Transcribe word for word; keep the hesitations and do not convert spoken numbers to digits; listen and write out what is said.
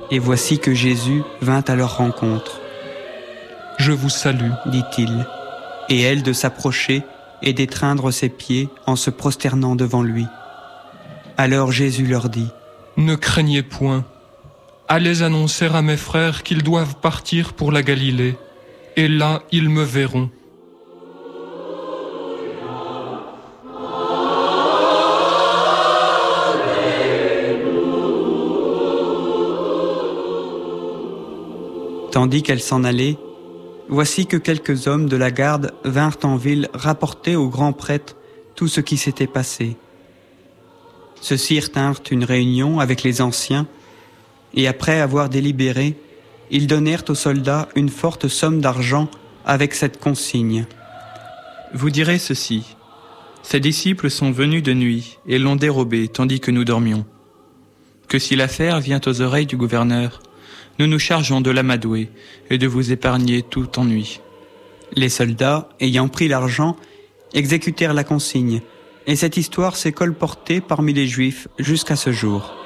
Et voici que Jésus vint à leur rencontre. « Je vous salue, dit-il, et elle de s'approcher et d'étreindre ses pieds en se prosternant devant lui. Alors Jésus leur dit, « Ne craignez point. Allez annoncer à mes frères qu'ils doivent partir pour la Galilée, et là ils me verront. » Tandis qu'elle s'en allait, voici que quelques hommes de la garde vinrent en ville rapporter au grand prêtre tout ce qui s'était passé. Ceux-ci tinrent une réunion avec les anciens, et après avoir délibéré, ils donnèrent aux soldats une forte somme d'argent avec cette consigne. Vous direz ceci, ses disciples sont venus de nuit et l'ont dérobé tandis que nous dormions. Que si l'affaire vient aux oreilles du gouverneur, nous nous chargeons de l'amadouer et de vous épargner tout ennui. Les soldats, ayant pris l'argent, exécutèrent la consigne, et cette histoire s'est colportée parmi les Juifs jusqu'à ce jour.